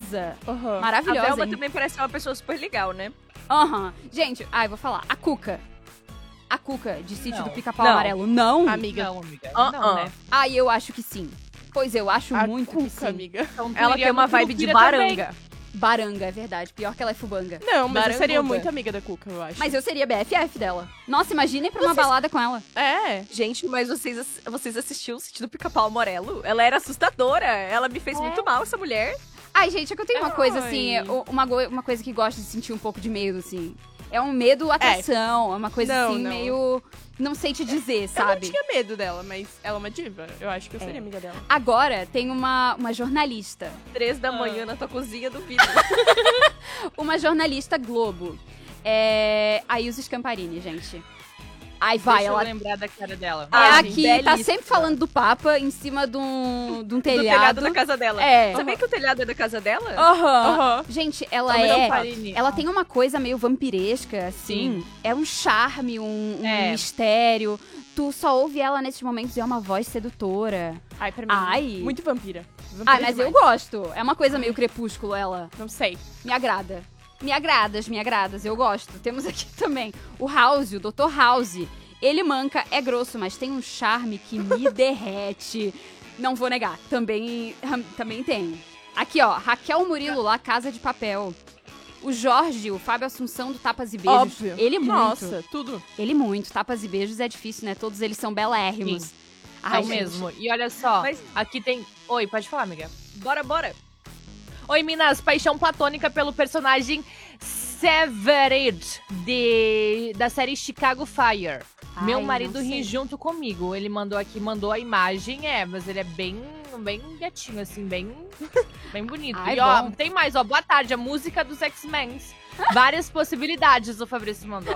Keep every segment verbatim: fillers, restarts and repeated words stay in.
maravilhosa. Uhum. Maravilhosa. A Velma hein? também parece uma pessoa super legal, né? Aham. Uhum. Gente, ai, vou falar. A Cuca. A Cuca de Sítio Não. do Pica-Pau Não. Amarelo. Não? Amiga. Não, amiga. Uh-uh. Não, né? Ai, eu acho que sim. Pois eu acho A muito que Cuca, sim. amiga. Então, tu Ela iria tem uma no vibe de Curupira também. baranga. Baranga, é verdade. Pior que ela é fubanga. Não, mas eu seria Baranguda. muito amiga da Cuca, eu acho. Mas eu seria B F F dela. Nossa, imagina ir pra uma balada com ela. É. Gente, mas vocês, ass- vocês assistiram o Sítio do Pica-Pau Amarelo? Ela era assustadora. Ela me fez muito mal, essa mulher. Ai, gente, é que eu tenho uma Ai. coisa assim, uma, go- uma coisa que gosto de sentir um pouco de medo, assim. É um medo atração, é, uma coisa Não, assim, não. meio... Não sei te dizer, Eu não sabe? tinha medo dela, mas ela é uma diva. Eu acho que eu seria É. amiga dela. Agora tem uma, uma jornalista. Três da manhã na tua cozinha do vidro. Uma jornalista Globo. É... A Ilse Scamparini, gente. Aí vai, Deixa ela eu lembrar da cara dela. é Ah, a que tá belíssima. sempre falando do Papa em cima de um, de um Do telhado telhado. da casa dela. É. Sabia que o telhado é da casa dela? Aham. Aham. Gente, ela Também é... não Farini. Ela tem uma coisa meio vampiresca, assim. Sim. É um charme, um, um É. mistério. Tu só ouve ela nesses momentos e é uma voz sedutora. Ai, pra mim, Ai. muito vampira. Vampira Ah, mas eu demais. gosto. É uma coisa meio crepúsculo, ela. Não sei. Me agrada. Me agradas, me agradas. Eu gosto. Temos aqui também o House, o doutor House. Ele manca, é grosso, mas tem um charme que me derrete. Não vou negar. Também, também tem. Aqui, ó. Raquel Murilo, lá, Casa de Papel. O Jorge, o Fábio Assunção do Tapas e Beijos. Óbvio. Ele muito. Nossa, tudo. Ele muito. Tapas e Beijos é difícil, né? Todos eles são belérrimos. Sim. Ai, É o gente. mesmo. E olha só, Mas- aqui tem... Oi, pode falar, amiga. Bora, bora. Oi, Minas. Paixão platônica pelo personagem Severid, de... da série Chicago Fire. Ai, Meu não marido sei. ri junto comigo. Ele mandou aqui, mandou a imagem, é, mas ele é bem, bem gatinho, assim, bem, bem bonito. Ai, e ó, bom. tem mais, ó, boa tarde, a música dos X-Men. Várias possibilidades o Fabrício mandou.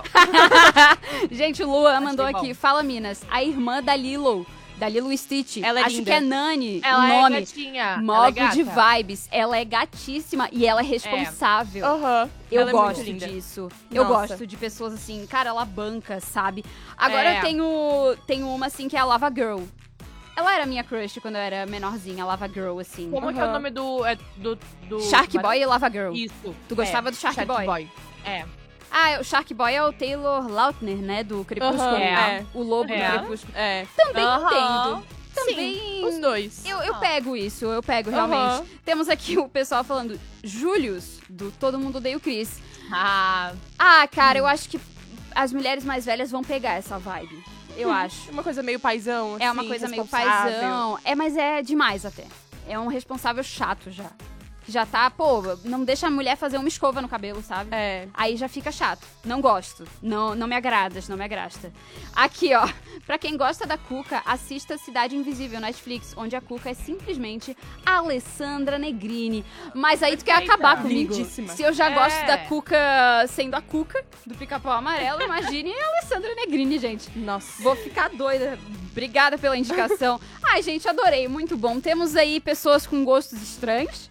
Gente, o Luan Achei mandou bom. aqui. Fala, Minas. A irmã da Lilo, da Lilo Stitch. Ela é Acho linda. que é Nani Ela o é nome. gatinha. ela é Modo gata. de vibes. Ela é gatíssima e ela é responsável. Aham. Eu Ela é muito gosto linda. disso. Eu Nossa. gosto de pessoas assim, cara, ela banca, sabe? Agora É. eu tenho, tenho uma assim que é a Lava Girl. Ela era minha crush quando eu era menorzinha, a Lava Girl, assim. Como é que é o Aham. nome do... É, do, do Shark Boy e Lava Girl. Isso. Tu gostava é, do Shark Boy? É. Ah, o Shark Boy é o Taylor Lautner, né? Do Crepúsculo. Aham, é. O lobo É. do Crepúsculo. É. Também Aham. entendo. Também. Os dois. Eu, eu Ah. pego isso, eu pego Aham. realmente. Temos aqui o pessoal falando, Július, do Todo Mundo Odeia o Chris. Ah, Ah, cara, eu acho que as mulheres mais velhas vão pegar essa vibe. Eu acho. É uma coisa meio paizão, É uma assim, coisa meio responsável. paizão. É, mas é demais até. É um responsável chato já. Que já tá, pô, não deixa a mulher fazer uma escova no cabelo, sabe? É. Aí já fica chato. Não gosto. Não, não me agradas, não me agrasta. Aqui, ó. Pra quem gosta da Cuca, assista Cidade Invisível Netflix, onde a Cuca é simplesmente a Alessandra Negrini. Mas aí tu quer Perfeita. acabar comigo. Lindíssima. Se eu já É. gosto da Cuca sendo a Cuca, do Pica-Pau Amarelo, imagine a Alessandra Negrini, gente. Nossa. Vou ficar doida. Obrigada pela indicação. Ai, gente, adorei. Muito bom. Temos aí pessoas com gostos estranhos.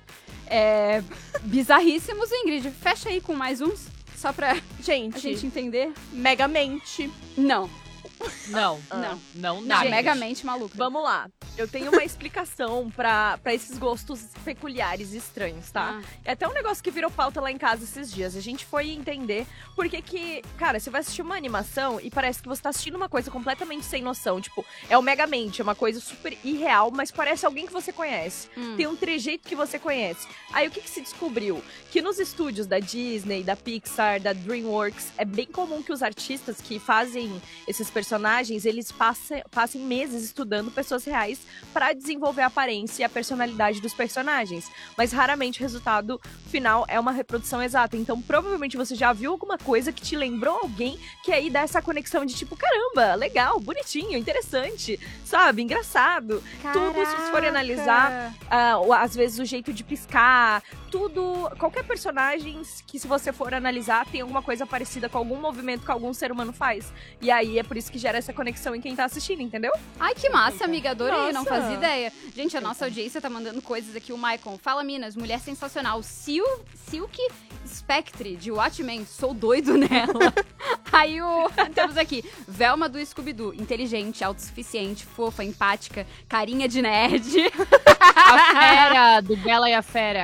É, bizarríssimos. Ingrid, fecha aí com mais uns. Só pra Gente, a gente entender. Megamente. Não. não. Não. Não, Não, não. megamente maluca. Vamos lá. Eu tenho uma explicação pra, pra esses gostos peculiares e estranhos, tá? Ah. É até um negócio que virou pauta lá em casa esses dias. A gente foi entender por que que... Cara, você vai assistir uma animação e parece que você tá assistindo uma coisa completamente sem noção. Tipo, é o Megamente, é uma coisa super irreal, mas parece alguém que você conhece. Hum. Tem um trejeito que você conhece. Aí o que que se descobriu? Que nos estúdios da Disney, da Pixar, da DreamWorks, é bem comum que os artistas que fazem esses personagens, eles passem, passem meses estudando pessoas reais para desenvolver a aparência e a personalidade dos personagens. Mas raramente o resultado final é uma reprodução exata. Então, provavelmente você já viu alguma coisa que te lembrou alguém, que aí dá essa conexão de tipo, caramba, legal, bonitinho, interessante, sabe? Engraçado. Tudo, se você for analisar, ah, o- às vezes o jeito de piscar, tudo, qualquer personagem que se você for analisar tem alguma coisa parecida com algum movimento que algum ser humano faz. E aí é por isso que gera essa conexão em quem tá assistindo, entendeu? Ai, que massa, amiga. Adorei, não Nossa. fazia ideia. Gente, a nossa audiência tá mandando coisas aqui. O Maicon, fala Minas, mulher sensacional. Sil, Silk Spectre, de Watchmen, sou doido nela. Aí o... temos aqui, Velma do Scooby-Doo, inteligente, autossuficiente, fofa, empática, carinha de nerd. A Fera, do Bela e a Fera.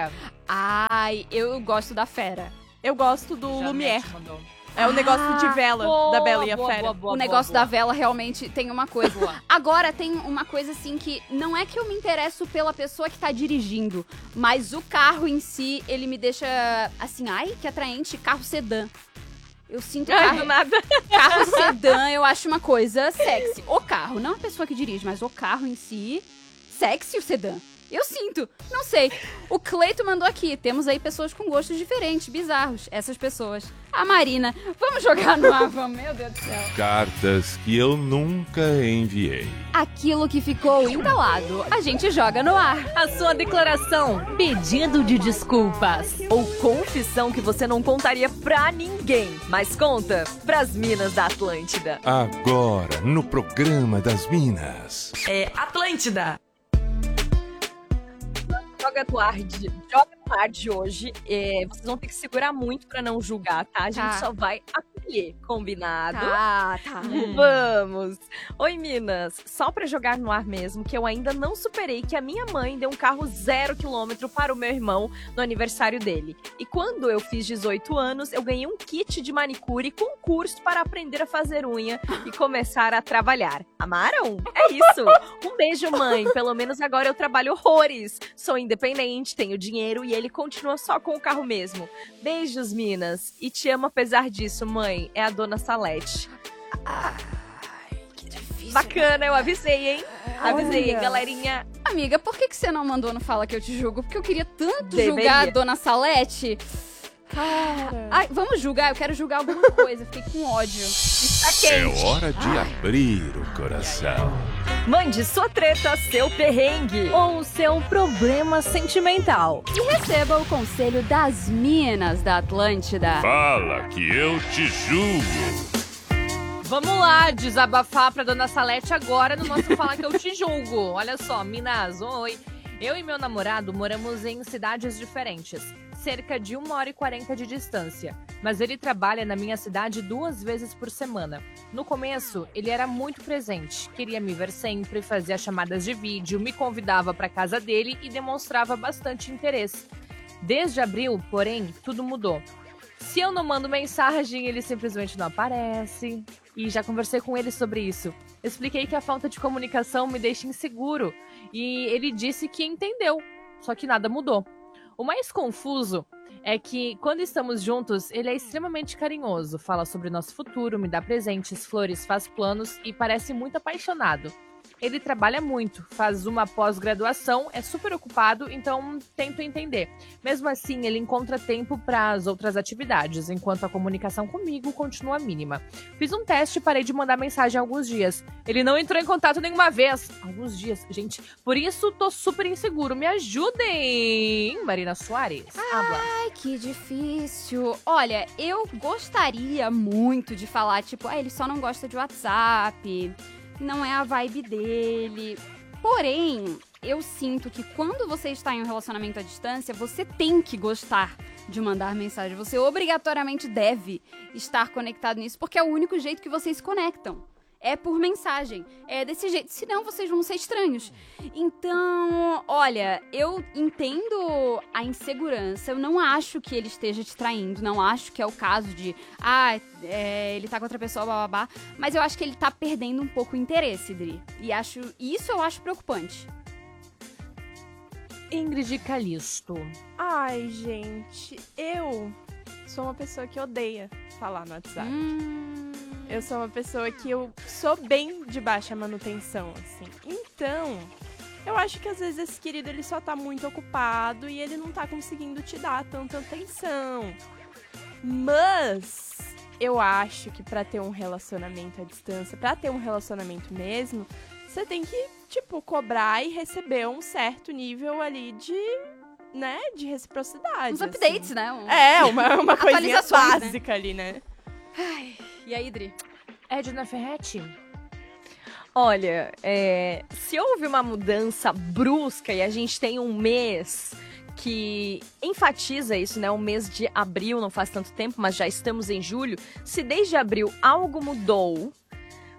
Ai, eu gosto da fera. Eu gosto do Janete Lumière. mandou. É o negócio Ah, de vela Boa, da Bela e a boa, Fera. boa, boa, o negócio boa, da vela realmente tem uma coisa. Agora, tem uma coisa assim que não é que eu me interesso pela pessoa que tá dirigindo, mas o carro em si, ele me deixa assim, ai, que atraente, carro sedã. Eu sinto Ai, carro, do nada. carro sedã, eu acho uma coisa sexy. O carro, não a pessoa que dirige, mas o carro em si, sexy o sedã. Eu sinto, não sei. O Cleito mandou aqui, temos aí pessoas com gostos diferentes, bizarros, essas pessoas. A Marina, vamos jogar no ar, vamos, meu Deus do céu. Cartas que eu nunca enviei. Aquilo que ficou entalado, a gente joga no ar. A sua declaração, pedido de desculpas. Ou confissão que você não contaria pra ninguém, mas conta pras minas da Atlântida. Agora, no programa das Minas. É Atlântida. Joga no ar de, joga no ar de hoje. É, vocês vão ter que segurar muito pra não julgar, tá? A gente Tá. só vai acolher, combinado? Tá, tá. Vamos! Oi, Minas! Só pra jogar no ar mesmo, que eu ainda não superei que a minha mãe deu um carro zero quilômetro para o meu irmão no aniversário dele. E quando eu fiz dezoito anos, eu ganhei um kit de manicure com curso para aprender a fazer unha e começar a trabalhar. Amaram? É isso! Um beijo, mãe! Pelo menos agora eu trabalho horrores. Sou independente, tenho dinheiro e ele continua só com o carro mesmo. Beijos, Minas! E te amo apesar disso, mãe. É a dona Salete. Que difícil. Bacana, eu avisei, hein? Avisei, hein, Olha. galerinha. Amiga, por que, que você não mandou no Fala Que Eu Te Julgo? Porque eu queria tanto Deveria. julgar a Dona Salete. Cara. Ai, vamos julgar? Eu quero julgar alguma coisa. Fiquei com ódio. Está É quente. hora de abrir o coração. Mande sua treta, seu perrengue. Ou seu problema sentimental. E receba o conselho das minas da Atlântida. Fala que eu te julgo. Vamos lá, desabafar pra Dona Salete agora no nosso Fala Que Eu Te Julgo. Olha só, Minas, oi. Eu e meu namorado moramos em cidades diferentes, cerca de uma hora e quarenta de distância. Mas ele trabalha na minha cidade duas vezes por semana. No começo, ele era muito presente, queria me ver sempre, fazia chamadas de vídeo, me convidava pra casa dele e demonstrava bastante interesse. Desde abril, porém, tudo mudou. Se eu não mando mensagem, ele simplesmente não aparece. E já conversei com ele sobre isso. Expliquei que a falta de comunicação me deixa inseguro. E ele disse que entendeu, só que nada mudou. O mais confuso é que, quando estamos juntos, ele é extremamente carinhoso, fala sobre nosso futuro, me dá presentes, flores, faz planos e parece muito apaixonado. Ele trabalha muito, faz uma pós-graduação, é super ocupado, então tento entender. Mesmo assim, ele encontra tempo para as outras atividades, enquanto a comunicação comigo continua mínima. Fiz um teste e parei de mandar mensagem há alguns dias. Ele não entrou em contato nenhuma vez. Alguns dias, gente. Por isso, tô super inseguro. Me ajudem! Marina Soares. Habla. Ai, que difícil. Olha, eu gostaria muito de falar, tipo, ah, ele só não gosta de WhatsApp, não é a vibe dele. Porém, eu sinto que quando você está em um relacionamento à distância, você tem que gostar de mandar mensagem. Você obrigatoriamente deve estar conectado nisso, porque é o único jeito que vocês se conectam. É por mensagem. É desse jeito. Senão vocês vão ser estranhos. Então, olha, eu entendo a insegurança. Eu não acho que ele esteja te traindo. Não acho que é o caso de, ah, é, ele tá com outra pessoa, bababá. Mas eu acho que ele tá perdendo um pouco o interesse, Dri. E acho, isso eu acho preocupante. Ingrid Calisto. Ai, gente, eu sou uma pessoa que odeia falar no WhatsApp. Hum... Eu sou uma pessoa que eu sou bem de baixa manutenção, assim. Então, eu acho que às vezes esse querido, ele só tá muito ocupado e ele não tá conseguindo te dar tanta atenção. Mas eu acho que pra ter um relacionamento à distância, pra ter um relacionamento mesmo, você tem que, tipo, cobrar e receber um certo nível ali de, né, de reciprocidade. Uns assim. updates, né? Um... É, uma, uma coisinha Atualizações, né? básica ali, né? Ai, e aí, Dri? Edna Ferretti. Olha, é, se houve uma mudança brusca e a gente tem um mês que enfatiza isso, né? O mês de abril, não faz tanto tempo, mas já estamos em julho. Se desde abril algo mudou,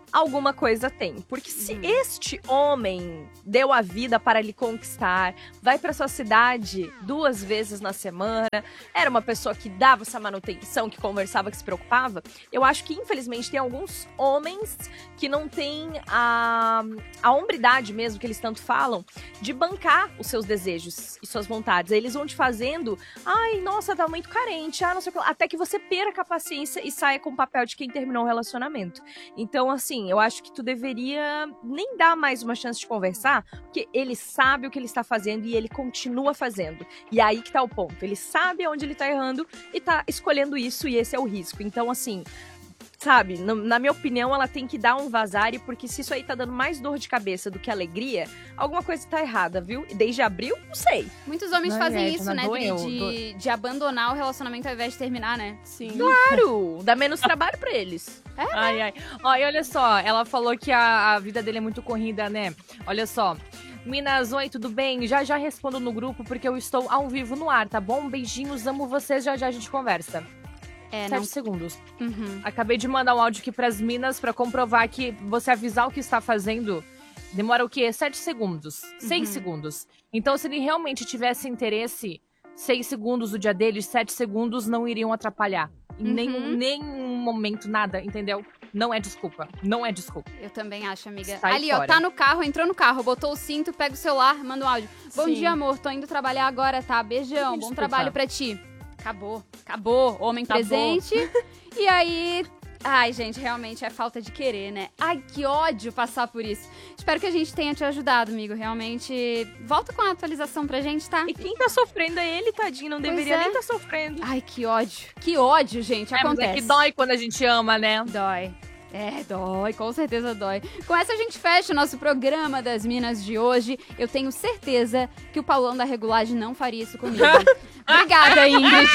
alguma coisa tem. Porque se Uhum. este homem deu a vida para lhe conquistar, vai para sua cidade duas vezes na semana, era uma pessoa que dava essa manutenção, que conversava, que se preocupava, eu acho que, infelizmente, tem alguns homens que não têm a, a hombridade mesmo, que eles tanto falam, de bancar os seus desejos e suas vontades. Aí eles vão te fazendo, ai, nossa, tá muito carente, ah, não sei o que lá, até que você perca a paciência e saia com o papel de quem terminou o relacionamento. Então, assim, eu acho que tu deveria nem dar mais uma chance de conversar, porque ele sabe o que ele está fazendo e ele continua fazendo. E aí que tá o ponto. Ele sabe onde ele tá errando e tá escolhendo isso, e esse é o risco. Então, assim, sabe, na, na minha opinião, ela tem que dar um vazare, porque se isso aí tá dando mais dor de cabeça do que alegria, alguma coisa tá errada, viu? E desde abril, não sei. Muitos homens Ai, fazem é, isso, Edna, né, Dri? doeu, De, de abandonar o relacionamento ao invés de terminar, né? Sim. Claro! Dá menos trabalho pra eles. Ai, ai. Ó, e olha só, ela falou que a, a vida dele é muito corrida, né? Olha só. Minas, oi, tudo bem? Já já respondo no grupo porque eu estou ao vivo no ar, tá bom? Beijinhos, amo vocês, já já a gente conversa. É, Sete não. segundos. Uhum. Acabei de mandar um áudio aqui pras minas pra comprovar que você avisar o que está fazendo demora o quê? Sete segundos. Seis Uhum. segundos. Então, se ele realmente tivesse interesse, seis segundos do dia dele, sete segundos não iriam atrapalhar. Em Uhum. nenhum, nenhum momento, nada, entendeu? Não é desculpa. Não é desculpa. Eu também acho, amiga. Sai Ali, ó, fora. tá no carro, entrou no carro, botou o cinto, pega o celular, manda um áudio. Bom Sim. dia, amor, tô indo trabalhar agora, tá? Beijão, bom Desculpa. trabalho pra ti. Acabou, acabou. Homem Acabou. presente. E aí... Ai, gente, realmente é falta de querer, né? Ai, que ódio passar por isso. Espero que a gente tenha te ajudado, amigo. Realmente, volta com a atualização pra gente, tá? E quem tá sofrendo é ele, tadinho. Não Pois deveria é. nem tá sofrendo. Ai, que ódio. Que ódio, gente. É, mas Acontece. é que dói quando a gente ama, né? Dói. É, dói, com certeza dói. Com essa a gente fecha o nosso programa das Minas de hoje. Eu tenho certeza que o Paulão da Regulagem não faria isso comigo. Obrigada, Ingrid.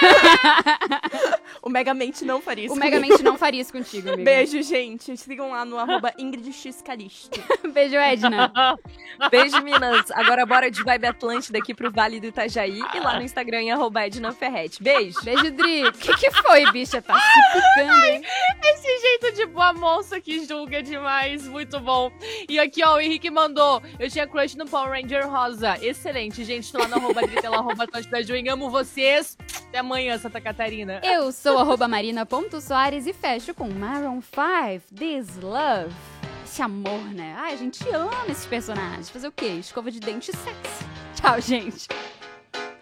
O Megamente não faria isso. O Megamente não faria isso contigo, amiga. Beijo, gente. Sigam lá no arroba Ingrid X Calisto. Beijo, Edna. Beijo, Minas. Agora bora de Vibe Atlântida aqui pro Vale do Itajaí e lá no Instagram em arroba Edna Ferretti. Beijo. Beijo, Dri. O que, que foi, bicha? Tá se picando, hein? Esse jeito de boa moça que julga demais, muito bom. E aqui, ó, o Henrique mandou. Eu tinha crush no Power Ranger Rosa. Excelente, gente. Tô lá no arroba Drita, lá, arroba Atlântida Juin. Amo vocês. Até amanhã, Santa Catarina. Eu sou arroba marina.soares e fecho com Maroon five, This Love. Esse amor, né? Ai, a gente ama esses personagens. Fazer o quê? Escova de dente sexy. Tchau, gente.